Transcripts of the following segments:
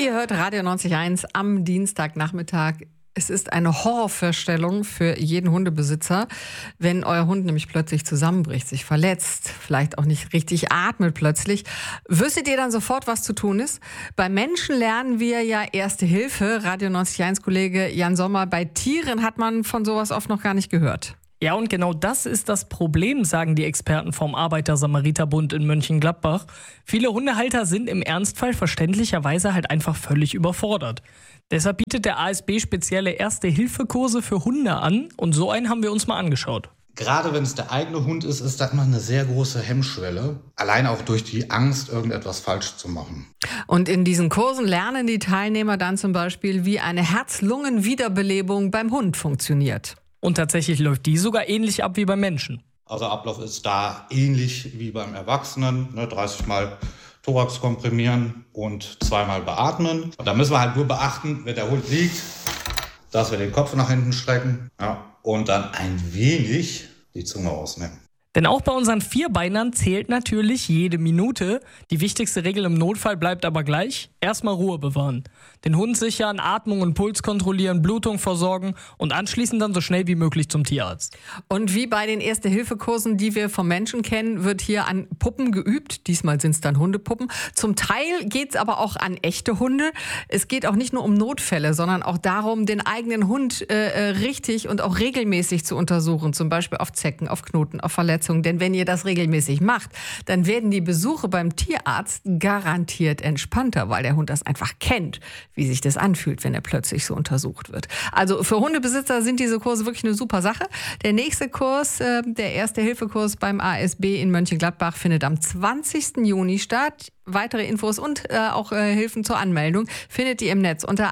Ihr hört Radio 90.1 am Dienstagnachmittag. Es ist eine Horrorvorstellung für jeden Hundebesitzer, wenn euer Hund nämlich plötzlich zusammenbricht, sich verletzt, vielleicht auch nicht richtig atmet plötzlich. Wüsstet ihr dann sofort, was zu tun ist? Bei Menschen lernen wir ja Erste Hilfe. Radio 90.1-Kollege Jan Sommer, bei Tieren hat man von sowas oft noch gar nicht gehört. Ja, und genau das ist das Problem, sagen die Experten vom Arbeiter-Samariter-Bund in Mönchengladbach. Viele Hundehalter sind im Ernstfall verständlicherweise halt einfach völlig überfordert. Deshalb bietet der ASB spezielle Erste-Hilfe-Kurse für Hunde an und so einen haben wir uns mal angeschaut. Gerade wenn es der eigene Hund ist, ist das immer eine sehr große Hemmschwelle. Allein auch durch die Angst, irgendetwas falsch zu machen. Und in diesen Kursen lernen die Teilnehmer dann zum Beispiel, wie eine Herz-Lungen-Wiederbelebung beim Hund funktioniert. Und tatsächlich läuft die sogar ähnlich ab wie beim Menschen. Also Ablauf ist da ähnlich wie beim Erwachsenen. 30 Mal Thorax komprimieren und 2-mal beatmen. Und da müssen wir halt nur beachten, wenn der Hund liegt, dass wir den Kopf nach hinten strecken, und dann ein wenig die Zunge ausnehmen. Denn auch bei unseren Vierbeinern zählt natürlich jede Minute. Die wichtigste Regel im Notfall bleibt aber gleich: erstmal Ruhe bewahren. Den Hund sichern, Atmung und Puls kontrollieren, Blutung versorgen und anschließend dann so schnell wie möglich zum Tierarzt. Und wie bei den Erste-Hilfe-Kursen, die wir vom Menschen kennen, wird hier an Puppen geübt. Diesmal sind es dann Hundepuppen. Zum Teil geht es aber auch an echte Hunde. Es geht auch nicht nur um Notfälle, sondern auch darum, den eigenen Hund richtig und auch regelmäßig zu untersuchen. Zum Beispiel auf Zecken, auf Knoten, auf Verletzungen. Denn wenn ihr das regelmäßig macht, dann werden die Besuche beim Tierarzt garantiert entspannter, weil der Hund das einfach kennt, wie sich das anfühlt, wenn er plötzlich so untersucht wird. Also für Hundebesitzer sind diese Kurse wirklich eine super Sache. Der nächste Kurs, der Erste-Hilfe-Kurs beim ASB in Mönchengladbach, findet am 20. Juni statt. Weitere Infos und auch Hilfen zur Anmeldung findet ihr im Netz unter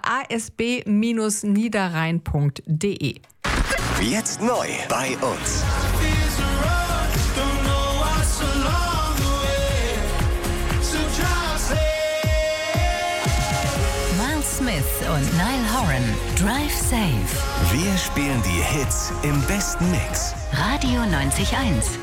asb-niederrhein.de. Jetzt neu bei uns. Miles Smith und Niall Horan, Drive Safe. Wir spielen die Hits im besten Mix. Radio 90.1.